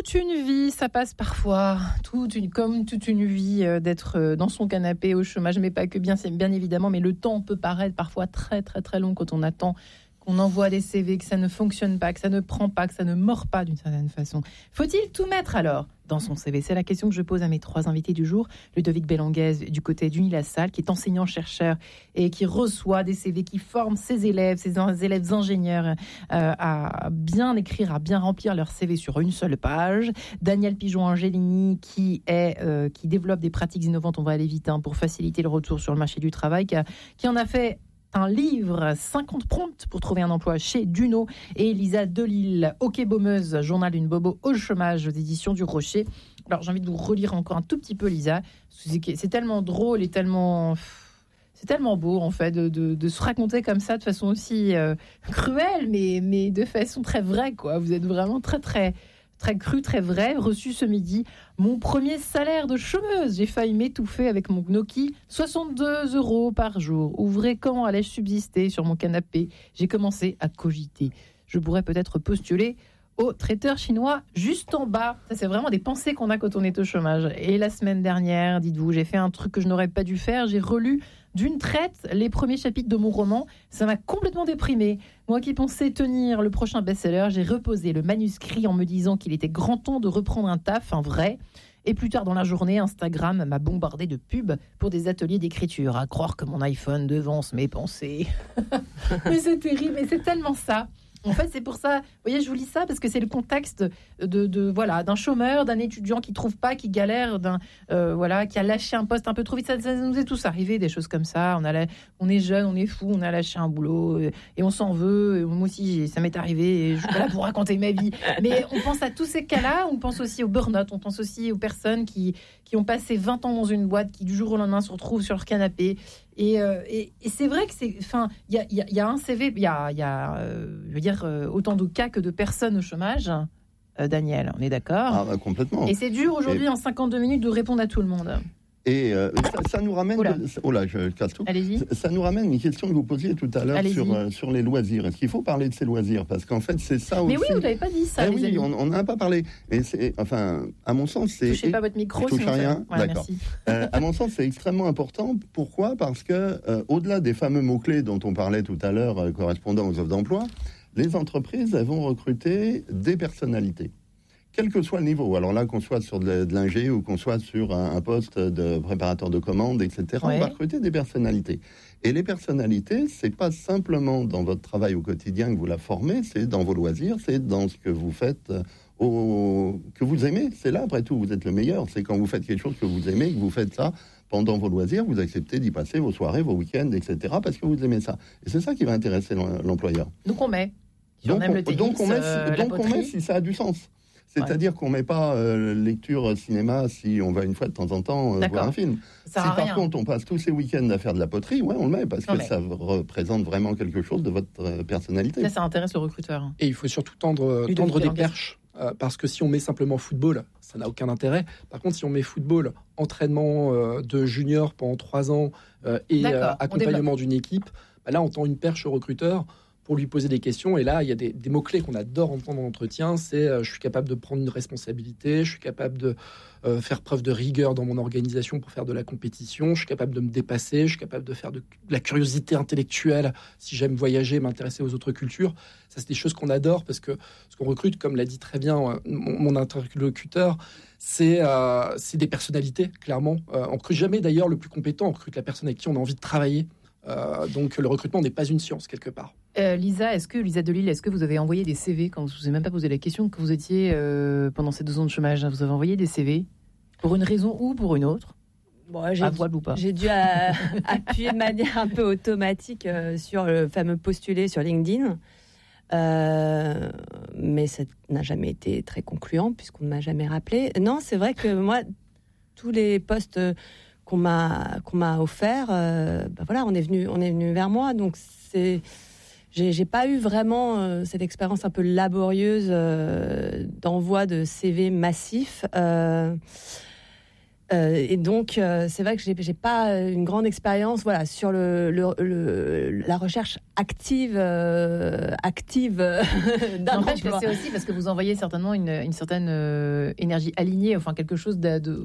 toute une vie, ça passe parfois, comme toute une vie d'être dans son canapé au chômage, mais pas que bien évidemment, mais le temps peut paraître parfois très très très long quand on attend, qu'on envoie des CV, que ça ne fonctionne pas, que ça ne prend pas, que ça ne mord pas d'une certaine façon. Faut-il tout mettre alors dans son CV? C'est la question que je pose à mes 3 invités du jour. Ludovic Bellanguez du côté d'Unilassal, qui est enseignant-chercheur et qui reçoit des CV, qui forme ses élèves ingénieurs à bien écrire, à bien remplir leur CV sur une seule page. Daniel Pigeon-Angelini qui développe des pratiques innovantes, on va aller vite, pour faciliter le retour sur le marché du travail, qui en a fait un livre 50 prompts pour trouver un emploi chez Duno, et Lisa Delille, hockey-baumeuse, journal d'une bobo au chômage aux éditions du Rocher. Alors j'ai envie de vous relire encore un tout petit peu, Lisa. C'est tellement drôle et c'est tellement beau en fait de se raconter comme ça de façon aussi cruelle, mais de façon très vraie, quoi. Vous êtes vraiment très très très cru, très vrai. Reçu ce midi mon premier salaire de chômeuse. J'ai failli m'étouffer avec mon gnocchi. 62 € par jour. Ouvrez, comment allais-je subsister sur mon canapé? J'ai commencé à cogiter. Je pourrais peut-être postuler au traiteur chinois juste en bas. Ça, c'est vraiment des pensées qu'on a quand on est au chômage. Et la semaine dernière, dites-vous, j'ai fait un truc que je n'aurais pas dû faire. J'ai relu d'une traite les premiers chapitres de mon roman. Ça m'a complètement déprimée. Moi qui pensais tenir le prochain best-seller, j'ai reposé le manuscrit en me disant qu'il était grand temps de reprendre un taf, un vrai. Et plus tard dans la journée, Instagram m'a bombardé de pubs pour des ateliers d'écriture. À croire que mon iPhone devance mes pensées. Mais c'est terrible, mais c'est tellement ça. En fait, c'est pour ça, vous voyez, je vous lis ça parce que c'est le contexte d'un chômeur, d'un étudiant qui trouve pas, qui galère, qui a lâché un poste un peu trop vite. Ça nous est tous arrivé, des choses comme ça. On est jeune, on est fou, on a lâché un boulot et on s'en veut. Et moi aussi, ça m'est arrivé et je suis pas là pour raconter ma vie. Mais on pense à tous ces cas-là. On pense aussi au burn-out. On pense aussi aux personnes qui ont passé 20 ans dans une boîte, qui du jour au lendemain se retrouvent sur leur canapé. Et c'est vrai que il y a un CV, il y a autant de cas que de personnes au chômage. Daniel, on est d'accord? Complètement. Et c'est dur aujourd'hui en 52 minutes de répondre à tout le monde. Et ça nous ramène... je casse tout. Allez-y. Ça nous ramène une question que vous posiez tout à l'heure sur les loisirs. Est-ce qu'il faut parler de ces loisirs? Parce qu'en fait, c'est ça aussi... Mais oui, vous n'avez pas dit ça, les amis. On n'en a pas parlé. Et à mon sens, c'est... Touchez pas votre micro, sinon rien. Voilà, d'accord. Merci. À mon sens, c'est extrêmement important. Pourquoi? Parce que, au-delà des fameux mots-clés dont on parlait tout à l'heure, correspondant aux offres d'emploi, les entreprises, elles vont recruter des personnalités, quel que soit le niveau. Alors là, qu'on soit sur de l'ingé ou qu'on soit sur un poste de préparateur de commandes, etc., ouais. On va recruter des personnalités. Et les personnalités, c'est pas simplement dans votre travail au quotidien que vous la formez, c'est dans vos loisirs, c'est dans ce que vous faites, que vous aimez. C'est là, après tout, vous êtes le meilleur. C'est quand vous faites quelque chose que vous aimez, que vous faites ça pendant vos loisirs, vous acceptez d'y passer vos soirées, vos week-ends, etc., parce que vous aimez ça. Et c'est ça qui va intéresser l'employeur. Donc on met. Donc on met si ça a du sens. C'est-à-dire qu'on ne met pas lecture cinéma si on va une fois de temps en temps voir un film. Si par contre on passe tous ces week-ends à faire de la poterie, ouais, on le met parce que ça représente vraiment quelque chose de votre personnalité. Ça intéresse le recruteur. Et il faut surtout tendre des perches. Parce que si on met simplement football, ça n'a aucun intérêt. Par contre, si on met football, entraînement de junior pendant 3 ans et accompagnement d'une équipe, là on tend une perche au recruteur pour lui poser des questions. Et là, il y a des mots-clés qu'on adore entendre en entretien. C'est je suis capable de prendre une responsabilité, je suis capable de faire preuve de rigueur dans mon organisation pour faire de la compétition, je suis capable de me dépasser, je suis capable de faire de la curiosité intellectuelle, si j'aime voyager, m'intéresser aux autres cultures. Ça, c'est des choses qu'on adore parce que ce qu'on recrute, comme l'a dit très bien mon interlocuteur, c'est des personnalités, clairement. On recrute jamais d'ailleurs le plus compétent, on recrute la personne avec qui on a envie de travailler. Donc le recrutement n'est pas une science quelque part. Lisa Delille, est-ce que vous avez envoyé des CV quand je vous ai même pas posé la question que vous étiez pendant ces 2 ans de chômage? Vous avez envoyé des CV pour une raison ou pour une autre? J'ai dû appuyer de manière un peu automatique sur le fameux postuler sur LinkedIn, mais ça n'a jamais été très concluant puisqu'on ne m'a jamais rappelé. Non, c'est vrai que moi, tous les postes qu'on m'a offert, on est venu vers moi, donc j'ai pas eu vraiment cette expérience un peu laborieuse d'envoi de CV massif. Et donc, c'est vrai que j'ai pas une grande expérience, voilà, sur la recherche active d'un emploi. C'est aussi parce que vous envoyez certainement une certaine énergie alignée, enfin quelque chose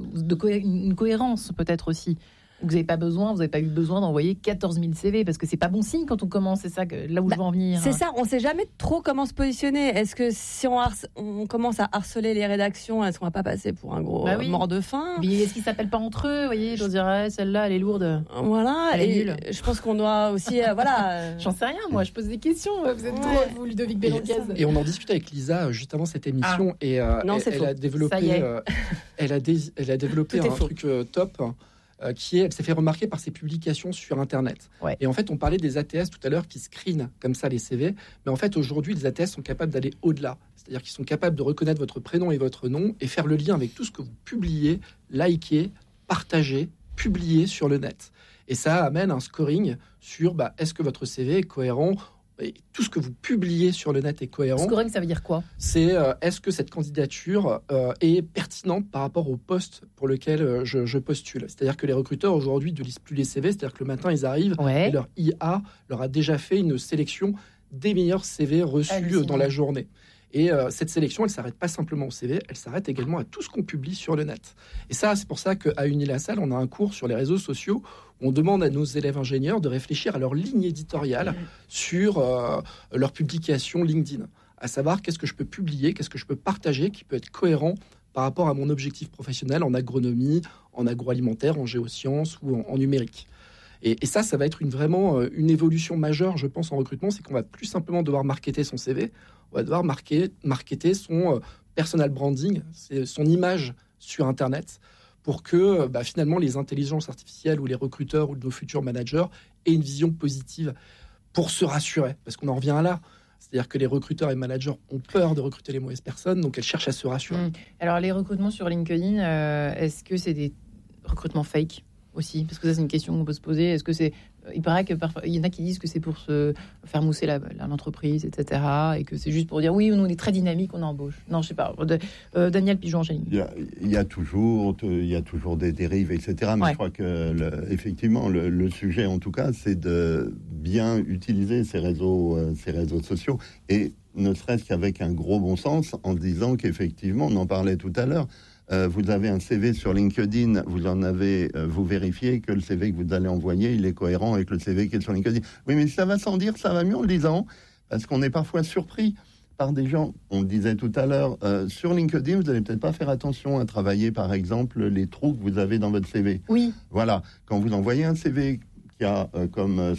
une cohérence peut-être aussi. Vous n'avez pas eu besoin d'envoyer 14 000 CV parce que c'est pas bon signe quand on commence. C'est ça là où je veux en venir. C'est ça. On sait jamais trop comment se positionner. Est-ce que si on commence à harceler les rédactions, est-ce qu'on va pas passer pour un gros mort de faim? Mais est-ce qu'ils s'appellent pas entre eux? Vous voyez, je dirais celle-là, elle est lourde. Voilà. Elle est nulle. Je pense qu'on doit aussi, voilà. J'en sais rien. Moi, je pose des questions. Vous êtes drôle, vous, Ludovic Bélonquez. Et on en discutait avec Lisa juste avant cette émission. Et elle a développé. Elle a développé un truc top. Elle s'est fait remarquer par ses publications sur Internet. Ouais. Et en fait, on parlait des ATS tout à l'heure qui screenent comme ça les CV. Mais en fait, aujourd'hui, les ATS sont capables d'aller au-delà. C'est-à-dire qu'ils sont capables de reconnaître votre prénom et votre nom et faire le lien avec tout ce que vous publiez, likez, partagez, publiez sur le net. Et ça amène un scoring sur est-ce que votre CV est cohérent ? Et tout ce que vous publiez sur le net est cohérent. Scoring, ça veut dire quoi ? C'est est-ce que cette candidature est pertinente par rapport au poste pour lequel je postule. C'est-à-dire que les recruteurs aujourd'hui ne lisent plus les CV, c'est-à-dire que le matin ils arrivent et leur IA leur a déjà fait une sélection des meilleurs CV reçus dans la journée. Et cette sélection, elle ne s'arrête pas simplement au CV, elle s'arrête également à tout ce qu'on publie sur le net. Et ça, c'est pour ça qu'à Unilassal, on a un cours sur les réseaux sociaux où on demande à nos élèves ingénieurs de réfléchir à leur ligne éditoriale sur leur publication LinkedIn. À savoir, qu'est-ce que je peux publier, qu'est-ce que je peux partager qui peut être cohérent par rapport à mon objectif professionnel en agronomie, en agroalimentaire, en géosciences ou en numérique. Et ça va être vraiment une évolution majeure, je pense, en recrutement, c'est qu'on va plus simplement devoir marketer son CV, on va devoir marketer son personal branding, c'est son image sur Internet, pour que finalement les intelligences artificielles ou les recruteurs ou nos futurs managers aient une vision positive pour se rassurer, parce qu'on en revient là. C'est-à-dire que les recruteurs et managers ont peur de recruter les mauvaises personnes, donc elles cherchent à se rassurer. Alors les recrutements sur LinkedIn, est-ce que c'est des recrutements fake aussi, parce que ça c'est une question qu'on peut se poser. Est-ce que c'est, il paraît que parfois il y en a qui disent que c'est pour se faire mousser l'entreprise, etc., et que c'est juste pour dire oui, nous on est très dynamique, on embauche. Non, je sais pas. Daniel Pigeon-Angéline. Il y a toujours des dérives, etc. Mais je crois que effectivement le sujet en tout cas, c'est de bien utiliser ces réseaux sociaux, et ne serait-ce qu'avec un gros bon sens, en disant qu'effectivement, on en parlait tout à l'heure. Vous avez un CV sur LinkedIn, vous vérifiez que le CV que vous allez envoyer, il est cohérent avec le CV qui est sur LinkedIn. Oui, mais ça va sans dire, ça va mieux en le disant, parce qu'on est parfois surpris par des gens. On le disait tout à l'heure, sur LinkedIn, vous n'allez peut-être pas faire attention à travailler, par exemple, les trous que vous avez dans votre CV. Oui. Voilà, quand vous envoyez un CV qui a comme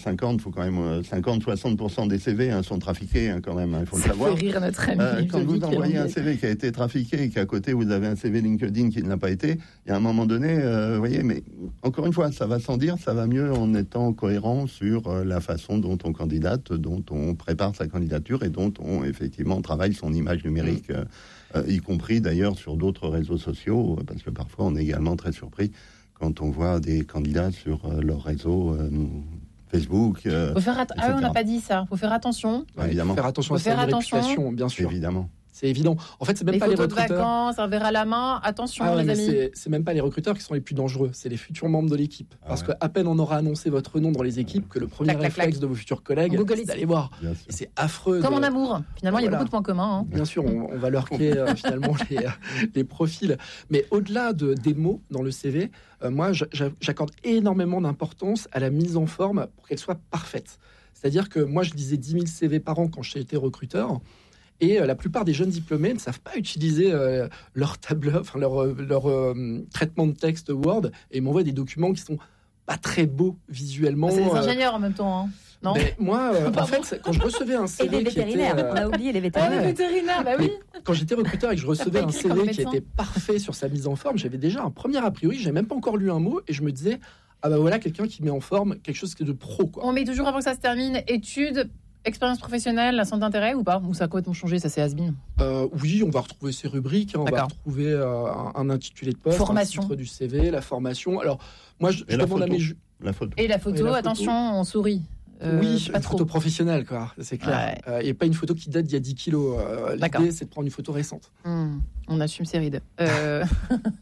50-60% des CV sont trafiqués quand même, il faut le savoir. Ça fait rire notre ami. Quand vous envoyez un CV qui a été trafiqué et qu'à côté vous avez un CV LinkedIn qui ne l'a pas été, il y a un moment donné, vous voyez, mais encore une fois, ça va sans dire, ça va mieux en étant cohérent sur la façon dont on candidate, dont on prépare sa candidature et dont on effectivement travaille son image numérique, y compris d'ailleurs sur d'autres réseaux sociaux, parce que parfois on est également très surpris quand on voit des candidats sur leur réseau Facebook. Faut faire on n'a pas dit ça. Faut faire attention. Évidemment. Faire attention à sa réputation, bien sûr. Évidemment. C'est évident. En fait, c'est même pas les recruteurs. De vacances, un verre à la main. Attention, les amis. C'est même pas les recruteurs qui sont les plus dangereux. C'est les futurs membres de l'équipe. Parce qu'à peine on aura annoncé votre nom dans les équipes que le premier réflexe de vos futurs collègues, c'est d'aller voir. Et c'est affreux. Comme en amour. Finalement, il y a beaucoup de points communs. Bien sûr, on va lurker finalement les profils. Mais au-delà des mots dans le CV, moi, j'accorde énormément d'importance à la mise en forme pour qu'elle soit parfaite. C'est-à-dire que moi, je lisais 10 000 CV par an quand j'étais recruteur. Et la plupart des jeunes diplômés ne savent pas utiliser leur tableur, enfin leur traitement de texte Word, et m'envoient des documents qui sont pas très beaux visuellement. C'est des ingénieurs en même temps, hein. Non. Mais moi, en fait, quand je recevais un CV, et les vétérinaires, on a oublié les vétérinaires. Les vétérinaires, bah oui. Quand j'étais recruteur et que je recevais un CV qui était parfait sur sa mise en forme, j'avais déjà un premier a priori. J'ai même pas encore lu un mot et je me disais voilà quelqu'un qui met en forme quelque chose qui est de pro, quoi. On met toujours avant que ça se termine études. Expérience professionnelle, centre d'intérêt ou pas? Ou ça a complètement changé, ça c'est has-been? Oui, on va retrouver ces rubriques, on va retrouver un intitulé de poste, formation. Un titre du CV, la formation. Alors, moi, je demande à mes la photo. Et la photo, attention, on sourit. Oui, pas trop. Photo professionnelle, quoi, c'est clair. Il n'y a pas une photo qui date d'il y a 10 kilos. L'idée, c'est de prendre une photo récente. On assume ses rides.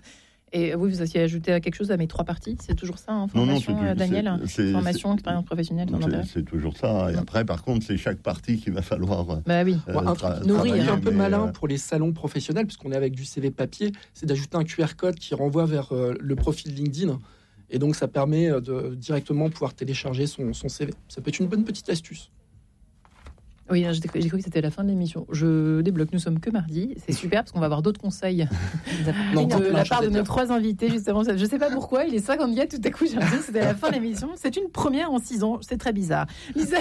Et oui, vous avez ajouté quelque chose à mes 3 parties. C'est toujours ça, hein, formation, non, Daniel. Formation, expérience professionnelle, c'est toujours ça. Et après, par contre, c'est chaque partie qu'il va falloir un truc nourrir un peu malin pour les salons professionnels, puisqu'on est avec du CV papier, c'est d'ajouter un QR code qui renvoie vers le profil LinkedIn. Et donc, ça permet de directement pouvoir télécharger son CV. Ça peut être une bonne petite astuce. Oui, j'ai cru que c'était la fin de l'émission. Je débloque, nous sommes que mardi. C'est super parce qu'on va avoir d'autres conseils de la part de nos 3 invités, justement. Je ne sais pas pourquoi, il est 54, tout à coup, j'ai l'impression que c'était la fin de l'émission. C'est une première en 6 ans, c'est très bizarre. Lisa,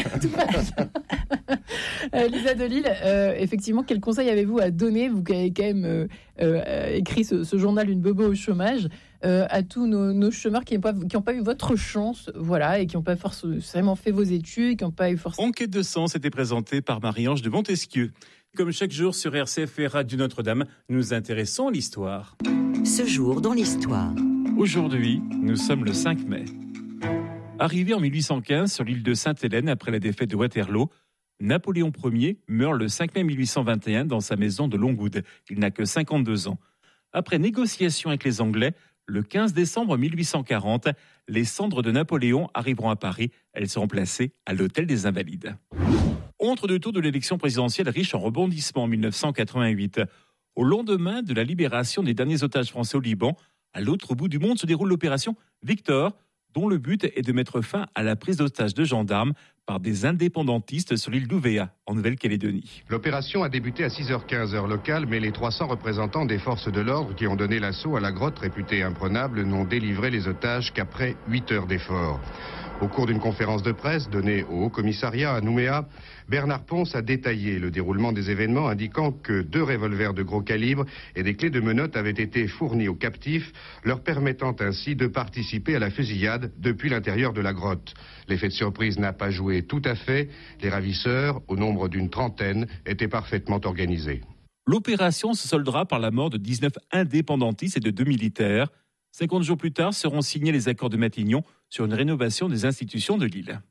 Lisa Delisle, effectivement, quel conseil avez-vous à donner, vous qui avez quand même écrit ce journal Une bobo au chômage, à tous nos chômeurs qui n'ont pas eu votre chance, voilà, et qui n'ont pas forcément fait vos études, qui n'ont pas eu forcément... Enquête de sens était présentée par Marie-Ange de Montesquieu. Comme chaque jour sur RCF et Radio Notre-Dame, nous intéressons à l'histoire. Ce jour dans l'histoire. Aujourd'hui, nous sommes le 5 mai. Arrivé en 1815 sur l'île de Sainte-Hélène après la défaite de Waterloo, Napoléon Ier meurt le 5 mai 1821 dans sa maison de Longwood. Il n'a que 52 ans. Après négociation avec les Anglais, le 15 décembre 1840, les cendres de Napoléon arriveront à Paris. Elles seront placées à l'Hôtel des Invalides. Entre-deux-tours de l'élection présidentielle riche en rebondissements en 1988. Au lendemain de la libération des derniers otages français au Liban, à l'autre bout du monde se déroule l'opération Victor, dont le but est de mettre fin à la prise d'otages de gendarmes par des indépendantistes sur l'île d'Ouvéa, en Nouvelle-Calédonie. L'opération a débuté à 6h15 heure locale, mais les 300 représentants des forces de l'ordre qui ont donné l'assaut à la grotte réputée imprenable n'ont délivré les otages qu'après 8 heures d'efforts. Au cours d'une conférence de presse donnée au Haut-Commissariat à Nouméa, Bernard Ponce a détaillé le déroulement des événements, indiquant que 2 revolvers de gros calibre et des clés de menottes avaient été fournis aux captifs, leur permettant ainsi de participer à la fusillade depuis l'intérieur de la grotte. L'effet de surprise n'a pas joué tout à fait. Les ravisseurs, au nombre d'une 30aine, étaient parfaitement organisés. L'opération se soldera par la mort de 19 indépendantistes et de 2 militaires. 50 jours plus tard seront signés les accords de Matignon sur une rénovation des institutions de l'île.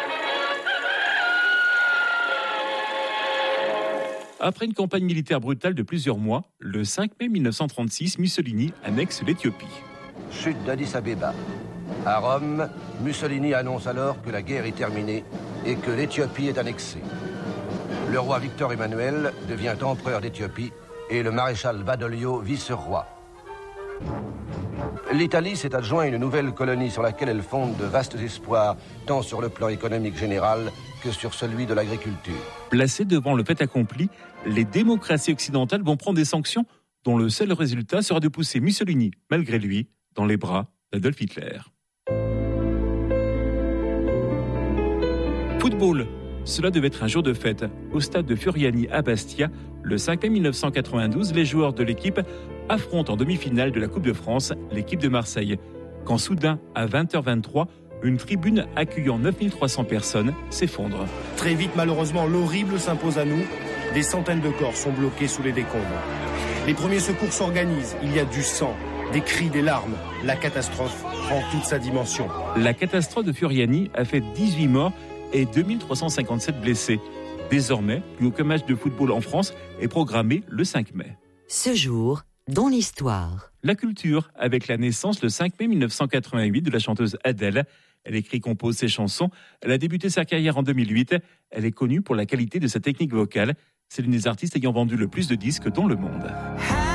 Après une campagne militaire brutale de plusieurs mois, le 5 mai 1936, Mussolini annexe l'Éthiopie. Chute d'Addis Abeba. À Rome, Mussolini annonce alors que la guerre est terminée et que l'Éthiopie est annexée. Le roi Victor Emmanuel devient empereur d'Éthiopie et le maréchal Badoglio vice-roi. L'Italie s'est adjoint une nouvelle colonie sur laquelle elle fonde de vastes espoirs, tant sur le plan économique général que sur celui de l'agriculture. Placés devant le fait accompli, les démocraties occidentales vont prendre des sanctions dont le seul résultat sera de pousser Mussolini, malgré lui, dans les bras d'Adolf Hitler. Football, cela devait être un jour de fête. Au stade de Furiani à Bastia, le 5 mai 1992, les joueurs de l'équipe affrontent en demi-finale de la Coupe de France l'équipe de Marseille. Quand soudain, à 20h23, une tribune accueillant 9300 personnes s'effondre. Très vite, malheureusement, l'horrible s'impose à nous. Des centaines de corps sont bloqués sous les décombres. Les premiers secours s'organisent. Il y a du sang, des cris, des larmes. La catastrophe prend toute sa dimension. La catastrophe de Furiani a fait 18 morts et 2357 blessés. Désormais, plus aucun match de football en France est programmé le 5 mai. Ce jour, dans l'histoire. La culture, avec la naissance le 5 mai 1988 de la chanteuse Adèle. Elle écrit, compose ses chansons. Elle a débuté sa carrière en 2008. Elle est connue pour la qualité de sa technique vocale. C'est l'une des artistes ayant vendu le plus de disques dans le monde.